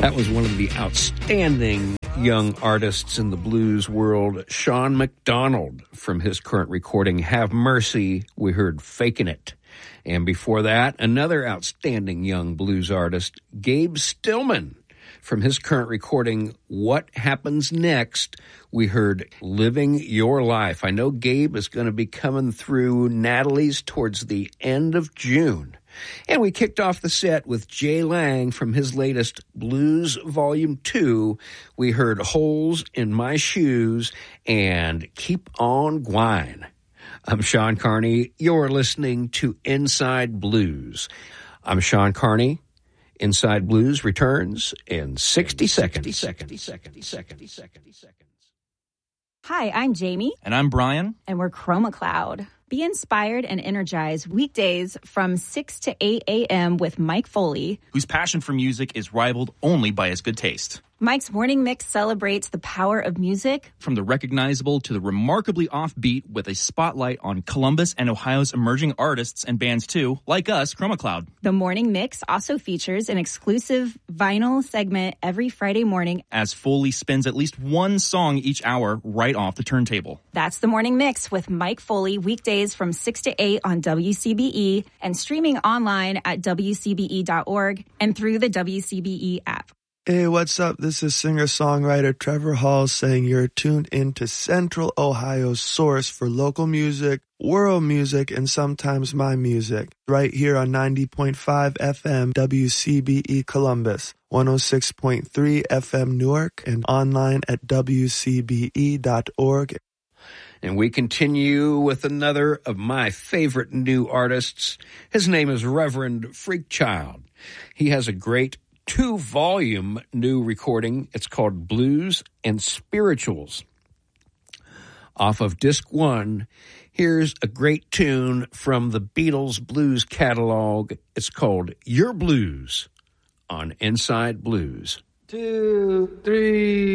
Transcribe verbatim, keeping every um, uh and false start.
That was one of the outstanding young artists in the blues world, Sean McDonald. From his current recording, Have Mercy, we heard Fakin' It. And before that, another outstanding young blues artist, Gabe Stillman. From his current recording, What Happens Next, we heard Living Your Life. I know Gabe is going to be coming through Natalie's towards the end of June. And we kicked off the set with Jay Lang from his latest Blues Volume two. We heard Holes in My Shoes and Keep On Gwine. I'm Sean Carney. You're listening to Inside Blues. I'm Sean Carney. Inside Blues returns in sixty seconds. seconds, seconds, seconds, seconds, seconds. Hi, I'm Jamie. And I'm Brian. And we're Chroma Cloud. Be inspired and energized weekdays from six to eight a.m. with Mike Foley, whose passion for music is rivaled only by his good taste. Mike's morning mix celebrates the power of music. From the recognizable to the remarkably offbeat, with a spotlight on Columbus and Ohio's emerging artists and bands too, like us, Chroma Cloud. The morning mix also features an exclusive vinyl segment every Friday morning, as Foley spins at least one song each hour right off the turntable. That's the morning mix with Mike Foley, weekdays from six to eight on W C B E and streaming online at W C B E dot org and through the W C B E app. Hey, what's up? This is singer-songwriter Trevor Hall saying you're tuned into Central Ohio's source for local music, world music, and sometimes my music, right here on ninety point five F M W C B E Columbus, one oh six point three F M Newark, and online at W C B E dot org. And we continue with another of my favorite new artists. His name is Reverend Freakchild. He has a great two-volume new recording. It's called Blues and Spirituals. Off of disc one, here's a great tune from the Beatles blues catalog. It's called Your Blues on Inside Blues. Two, three...